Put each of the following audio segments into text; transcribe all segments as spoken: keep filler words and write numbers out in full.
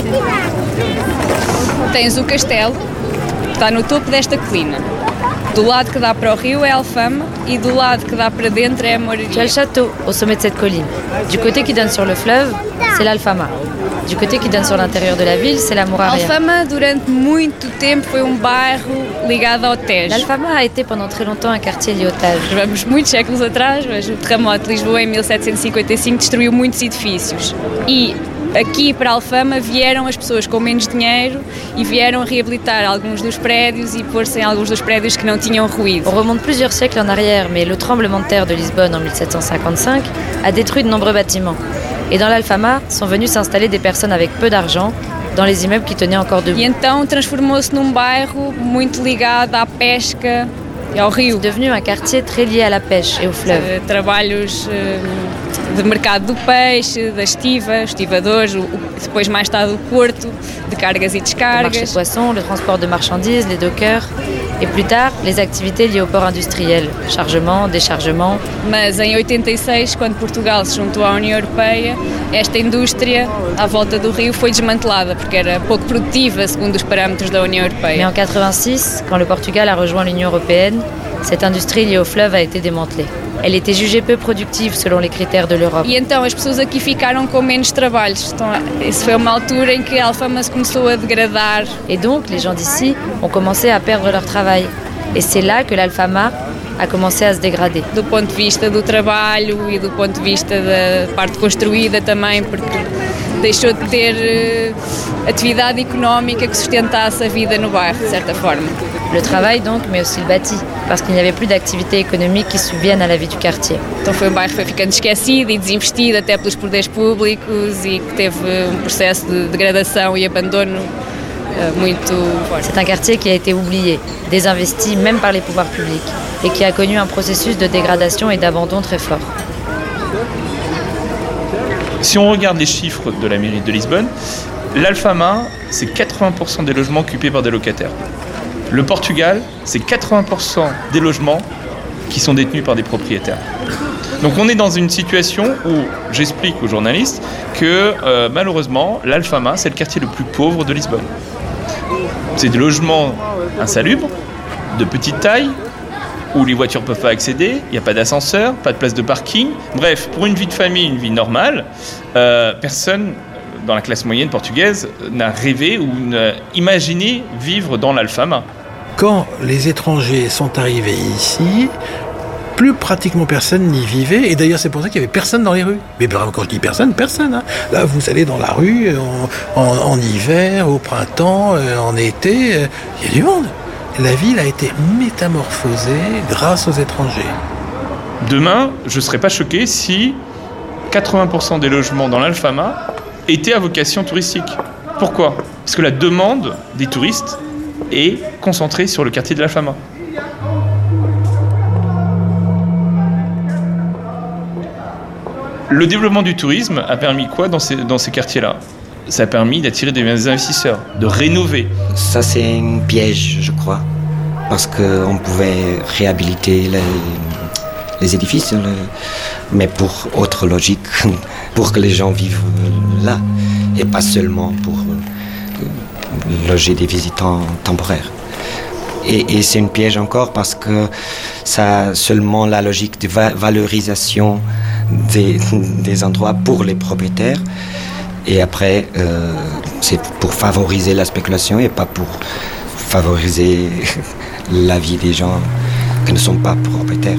Tens o castelo, que está no topo desta colina. Do lado que dá para o rio é Alfama e do lado que dá para dentro é a Moraria. Tu as le château au sommet de cette colline. Du côté qui donne sur le fleuve, c'est l'Alfama. Du côté qui donne sur l'intérieur de la ville, c'est la Moraria. Alfama, durante muito tempo, foi um bairro ligado ao Tejo. L'Alfama a été pendant très longtemps un quartier lié au Tage. Vamos muitos séculos atrás, mas o terremoto de Lisboa em mil setecentos e cinquenta e cinco destruiu muitos edifícios. E aqui para Alfama vieram as pessoas com menos dinheiro e vieram reabilitar alguns dos prédios e pôr-se em alguns dos prédios que não tinham ruído. On remonte plusieurs siècles en arrière, mais le tremblement de terre de Lisbonne en mille sept cent cinquante-cinq a détruit de nombreux bâtiments. Et dans l'Alfama sont venus s'installer des personnes avec peu d'argent dans les immeubles qui tenaient encore debout. E então transformou-se num bairro muito ligado à pesca e ao rio. C'est devenu un quartier très lié à la pêche et au fleuve. Trabalhos de mercado do peixe, da estiva, estivadores, depois mais tarde o porto, de cargas e descargas. Le marché de poissons, le transport de marchandises, les dockers. Et plus tard, les activités liées au port industriel, chargement, déchargement. Mas em oitenta e seis, quando Portugal se juntou à União Europeia, esta indústria à volta do rio foi desmantelada porque era pouco produtiva segundo os parâmetros da União Europeia. Mais en quatre-vingt-six, quand le Portugal a rejoint l'Union européenne, cette industrie liée au fleuve a été démantelée. Elle était jugée peu productive selon les critères de l'Europe. E então as pessoas aqui ficaram com menos trabalhos. Então, isso foi uma altura em que a Alfama se começou a degradar. Et donc, les gens d'ici ont commencé à perdre leur travail. Et c'est là que l'Alfama a commencé à se dégrader. Do ponto de vista do trabalho e do ponto de vista da parte construída também, porque deixou de ter uh, atividade económica que sustentasse a vida no bairro, de certa forma. Le travail donc, mais aussi le bâti, parce qu'il n'y avait plus d'activité économique qui subviennent à la vie du quartier. Então foi um bairro que foi ficando esquecido e desinvestido até pelos poderes públicos e que teve um processo de degradação e abandono uh, muito forte. C'est un quartier qui a été oublié, désinvesti même par les pouvoirs publics et qui a connu un processus de dégradation et d'abandon très fort. Si on regarde les chiffres de la mairie de Lisbonne, l'Alfama, c'est quatre-vingts pour cent des logements occupés par des locataires. Le Portugal, c'est quatre-vingts pour cent des logements qui sont détenus par des propriétaires. Donc on est dans une situation où j'explique aux journalistes que euh, malheureusement, l'Alfama, c'est le quartier le plus pauvre de Lisbonne. C'est des logements insalubres, de petite taille, où les voitures ne peuvent pas accéder, il n'y a pas d'ascenseur, pas de place de parking. Bref, pour une vie de famille, une vie normale, euh, personne dans la classe moyenne portugaise n'a rêvé ou n'a imaginé vivre dans l'Alfama. Quand les étrangers sont arrivés ici, plus pratiquement personne n'y vivait, et d'ailleurs c'est pour ça qu'il n'y avait personne dans les rues. Mais quand je dis personne, personne. Hein. Là, vous allez dans la rue, en, en, en hiver, au printemps, en été, il y a du monde. La ville a été métamorphosée grâce aux étrangers. Demain, je ne serais pas choqué si quatre-vingts pour cent des logements dans l'Alfama étaient à vocation touristique. Pourquoi ? Parce que la demande des touristes est concentrée sur le quartier de l'Alfama. Le développement du tourisme a permis quoi dans ces, dans ces quartiers-là ? Ça a permis d'attirer des investisseurs, de rénover. Ça, c'est un piège, je crois, parce qu'on pouvait réhabiliter les, les édifices, le, mais pour autre logique, pour que les gens vivent là, et pas seulement pour euh, loger des visitants temporaires. Et, et c'est un piège encore parce que ça a seulement la logique de va- valorisation des, des endroits pour les propriétaires. Et après, euh, c'est pour favoriser la spéculation et pas pour favoriser la vie des gens qui ne sont pas propriétaires.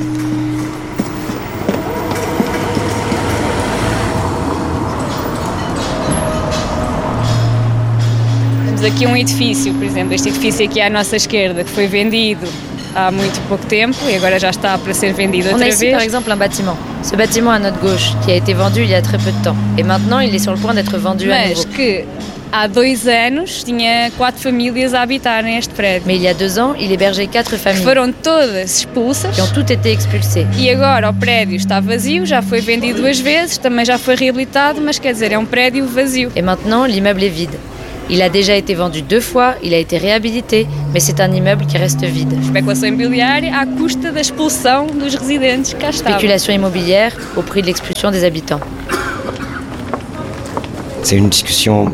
Temos aqui um edifício, por exemplo, este edifício aqui à nossa esquerda, que foi vendido há muito pouco tempo et agora já está para ser vendido outra On a vez. ici par exemple un bâtiment. Ce bâtiment à notre gauche qui a été vendu il y a très peu de temps. Et maintenant il est sur le point d'être vendu à Mas nouveau. que há dois anos tinha quatro famílias a habitar neste prédio. Mais il y a deux ans, il hébergeait quatre Que familles foram todas expulsas qui ont toutes été expulsées. e agora o prédio está vazio, já foi vendido duas vezes, também já foi reabilitado, mas quer dizer, é um prédio vazio. Et maintenant l'immeuble est vide. Il a déjà été vendu deux fois, il a été réhabilité, mais c'est un immeuble qui reste vide. Especulação imobiliária à custa da expulsão dos residentes que cá estavam. Spéculation immobilière au prix de l'expulsion des habitants. C'est une discussion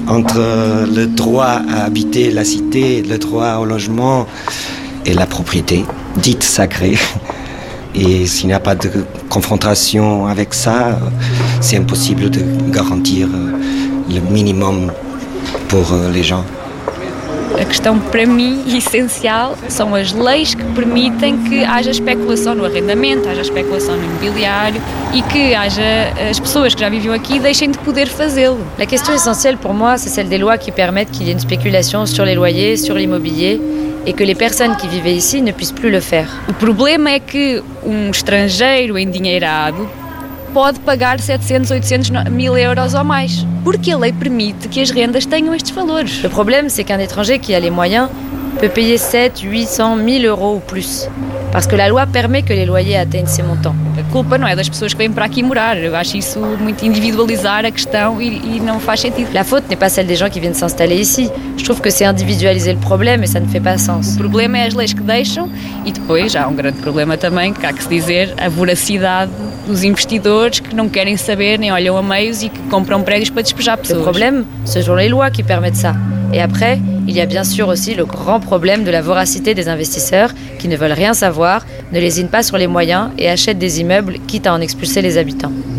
entre le droit à habiter la cité, le droit au logement et la propriété, dite sacrée. Et s'il n'y a pas de confrontation avec ça, c'est impossible de garantir le minimum pour les gens. A questão, para mim, essencial são as leis que permitem que haja especulação no arrendamento, haja especulação no imobiliário e que haja as pessoas que já viviam aqui deixem de poder fazê-lo. La question essentielle pour moi, c'est celle des lois qui permettent qu'il y ait une spéculation sur les loyers, sur l'immobilier, et que les personnes qui vivaient ici ne puissent plus le faire. O problema é que um estrangeiro endinheirado pode pagar setecentos, oitocentos, mil euros ou mais, porque a lei permite que as rendas tenham estes valores. Le problème, c'est qu'un étranger qui a les moyens peut payer sept, huit cents, mille euros ou plus, parce que la loi permet que les loyers atteignent ces montants. A culpa não é das pessoas que vêm para aqui morar. Eu acho isso muito individualizar a questão e, e não faz sentido. La faute n'est pas celle des gens qui viennent s'installer ici. Je trouve que c'est individualiser le problème et ça ne fait pas sens. O problema é as leis que deixam e depois há um grande problema também, que há que se dizer, a voracidade dos investidores que não querem saber nem olham a meios e que compram prédios para despejar pessoas. Le problème, ce sont les lois qui permettent ça. Et après, il y a bien sûr aussi le grand problème de la voracité des investisseurs qui ne veulent rien savoir, ne lésinent pas sur les moyens et achètent des immeubles quitte à en expulser les habitants.